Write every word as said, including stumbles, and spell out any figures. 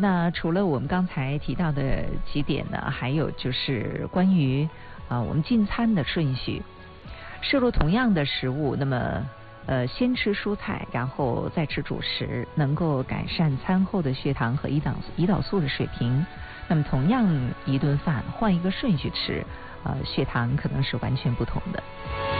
那除了我们刚才提到的几点呢，还有就是关于啊、呃、我们进餐的顺序。摄入同样的食物，那么呃先吃蔬菜，然后再吃主食，能够改善餐后的血糖和胰岛胰岛素的水平。那么同样一顿饭换一个顺序吃，呃血糖可能是完全不同的。